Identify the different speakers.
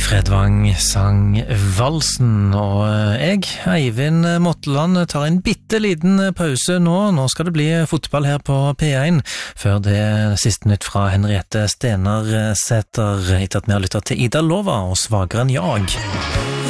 Speaker 1: Fredvang sang Valsen, og jeg, Eivind Motteland, tar en bitteliten pause nå. Nå skal det bli fotball her på P1, før det siste nytt fra Henriette Stenersæter, etter at vi har lyttet til Ida Lova og Svagere enn jag.